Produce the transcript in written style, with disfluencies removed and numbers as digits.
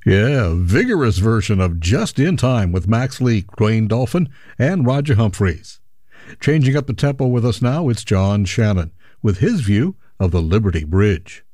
Yeah, a vigorous version of Just in Time with Max Lee, Dwayne Dolphin, and Roger Humphreys. Changing up the tempo with us now, it's John Shannon with his view of the Liberty Bridge.